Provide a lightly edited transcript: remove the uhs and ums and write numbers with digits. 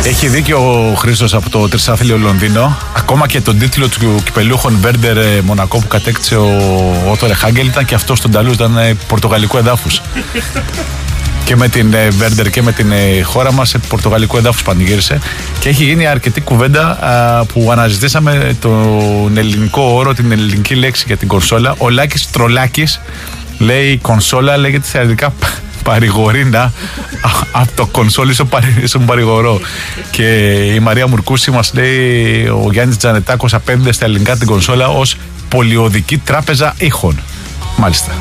Έχει δίκιο ο Χρήστος από το τρισάθλιο Λονδίνο. Ακόμα και τον τίτλο του κυπελούχων Βέρντερ Μονακό που κατέκτησε ο Ότο Χάγκελ ήταν και αυτό στον Ταλούς, ήταν πορτογαλικού εδάφους. Και με την Βέρντερ και με την χώρα μας σε πορτογαλικού εδάφους πανηγύρισε. Και έχει γίνει αρκετή κουβέντα που αναζητήσαμε τον ελληνικό όρο, την ελληνική λέξη για την κονσόλα. Ο Λάκης Τρολάκης λέει η κονσόλα λέγεται στα ελληνικά παρηγορίνα, από το κονσόλι στον παρηγορό. Και η Μαρία Μουρκούση μας λέει ο Γιάννης Τζανετάκος απέναντι στα ελληνικά την κονσόλα ως πολιοδική τράπεζα ήχων. Μάλιστα.